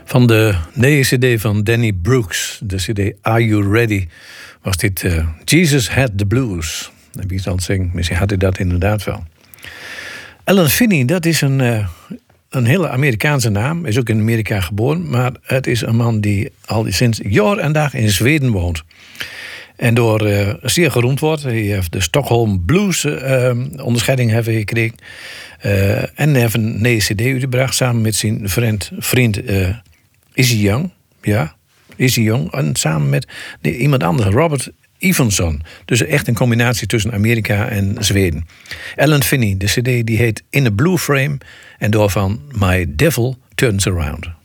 Van de nieuwe cd van Danny Brooks, de cd Are You Ready, was dit Jesus Had the Blues. En wie zal het zeggen? Misschien had hij dat inderdaad wel. Alan Finney, dat is een hele Amerikaanse naam. Is ook in Amerika geboren. Maar het is een man die al sinds jaar en dag in Zweden woont. En door zeer geroemd wordt. Hij heeft de Stockholm Blues onderscheiding gekregen. En hij heeft een nieuwe cd uitgebracht samen met zijn vriend Izzy Young. Ja, Izzy Young. En samen met iemand anders, Robert Evenson. Dus echt een combinatie tussen Amerika en Zweden. Alan Finney, de cd die heet In a Blue Frame. En daarvan My Devil Turns Around.